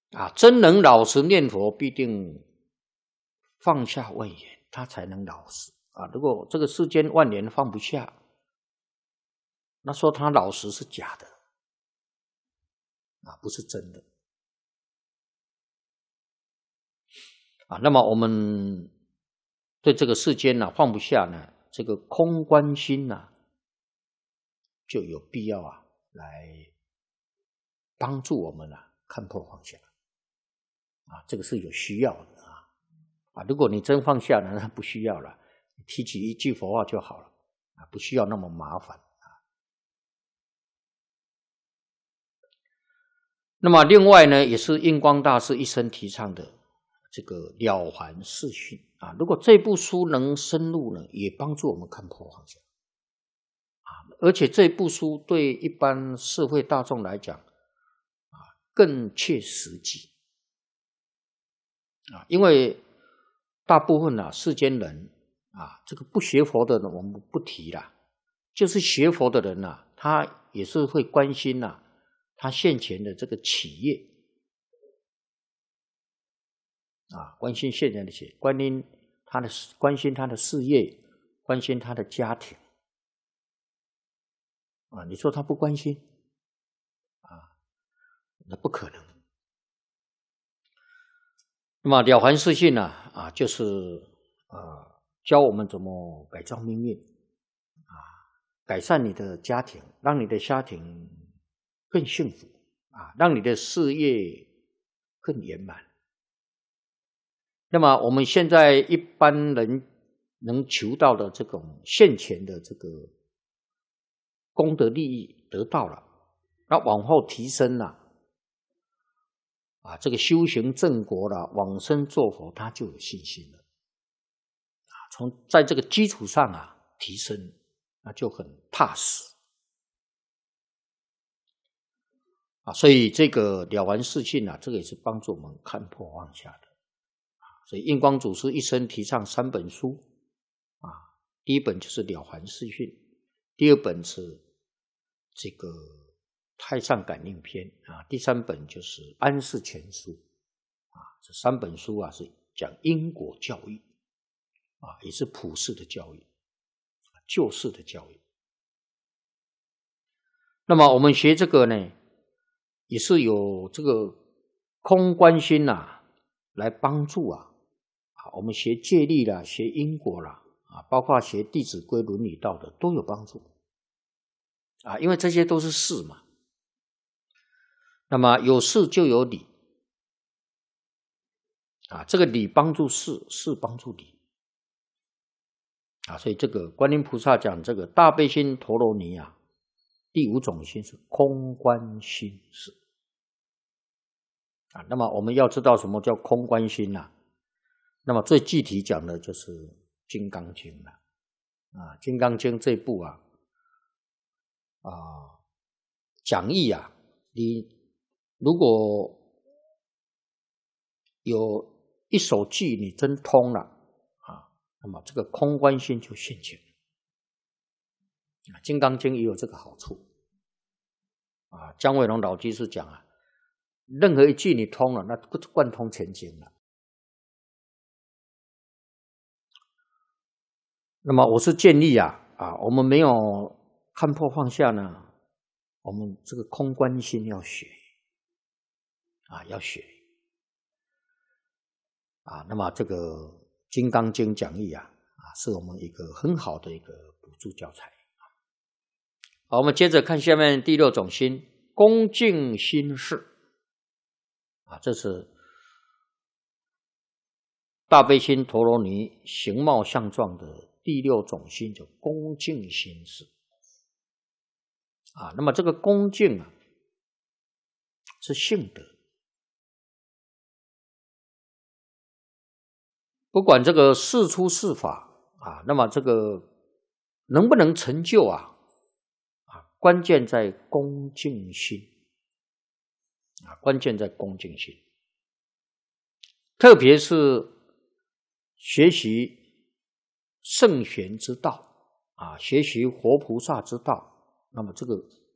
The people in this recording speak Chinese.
真能老实念佛，必定放下妄言，他才能老实如果这个世间万年放不下，那说他老实是假的不是真的那么我们对这个世间放不下呢，这个空观心就有必要来帮助我们看破放下这个是有需要的如果你真放下了，那不需要了，提起一句佛话就好了不需要那么麻烦那么另外呢，也是印光大师一生提倡的这个了凡四训如果这部书能深入呢，也帮助我们看破放下而且这部书对一般社会大众来讲更切实际因为大部分世间人这个不学佛的人我们不提啦，就是学佛的人他也是会关心他现前的这个企业关心现前的企业，关心他的事业，关心他的家庭你说他不关心那不可能。那么了凡四训就是教我们怎么改造命运改善你的家庭，让你的家庭更幸福让你的事业更圆满。那么我们现在一般人能求到的这种现前的这个功德利益得到了，那往后提升这个修行正果了，往生做佛，他就有信心了在这个基础上提升，那就很踏实所以这个了凡四训这个也是帮助我们看破放下的所以印光祖师一生提倡3本书第一本就是了凡四训，第二本是这个太上感应篇第3本就是安世全书这3本书是讲因果教育也是普世的教育，救世的教育。那么我们学这个呢，也是有这个空观心来帮助我们学戒律啦，学因果啦包括学弟子规伦理道德都有帮助因为这些都是事嘛。那么有事就有理这个理帮助事，事帮助理所以这个观音菩萨讲这个大悲心陀罗尼第5种心是空观心事那么我们要知道什么叫空观心那么最具体讲的就是金刚经了金刚经这部讲义你如果有一首句你真通了那么这个空观心就现前金刚经也有这个好处姜伟龙老居士讲任何一句你通了，那贯通全经了。那么我是建议我们没有看破放下呢，我们这个空观心要学要学那么这个金刚经讲义是我们一个很好的一个补助教材。好，我们接着看下面第6种心，恭敬心事这是大悲心陀罗尼形貌相状的第6种心，叫恭敬心事那么这个恭敬是性德，不管这个事出事法那么这个能不能成就关键在恭敬心关键在恭敬心。特别是学习圣贤之道学习活菩萨之道，那么这个